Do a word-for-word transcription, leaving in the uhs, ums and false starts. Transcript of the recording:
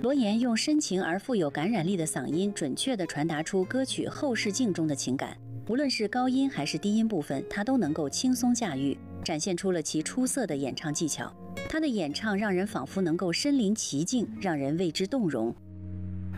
罗岩用深情而富有感染力的嗓音，准确地传达出歌曲后视镜中的情感。无论是高音还是低音部分，他都能够轻松驾驭，展现出了其出色的演唱技巧。他的演唱让人仿佛能够身临其境，让人为之动容。